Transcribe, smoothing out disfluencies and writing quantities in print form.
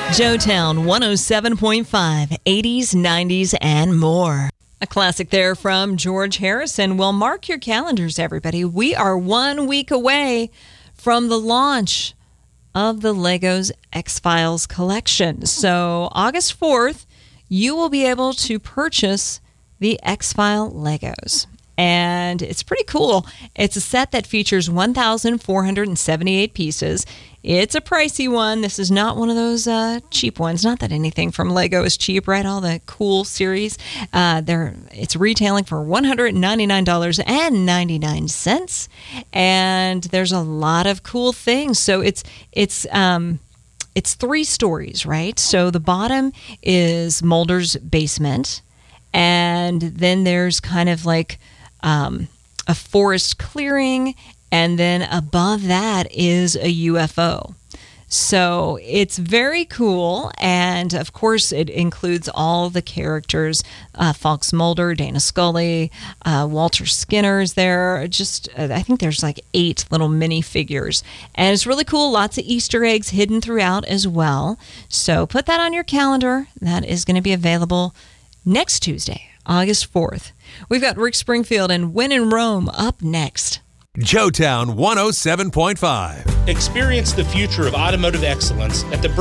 Joetown 107.5, 80s, 90s, and more. A classic there from George Harrison. Well, mark your calendars, everybody. We are 1 week away from the launch of the Legos X-Files collection. So August 4th, you will be able to purchase the X-File Legos. And it's pretty cool. It's a set that features 1,478 pieces. It's a pricey one. This is not one of those cheap ones. Not that anything from Lego is cheap, right? All the cool series. It's retailing for $199.99. And there's a lot of cool things. So it's 3 stories, right? So the bottom is Mulder's basement. And then there's kind of like a forest clearing, and then above that is a UFO. So it's very cool, and of course it includes all the characters, Fox Mulder, Dana Scully, Walter Skinner's there. I think there's like 8 little mini figures, and it's really cool. Lots of Easter eggs hidden throughout as well. So put that on your calendar. That is going to be available next Tuesday, August 4th. We've got Rick Springfield and When in Rome up next. Joetown 107.5. Experience the future of automotive excellence at the